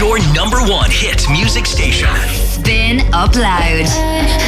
your number one hit music station. Spin Up Loud.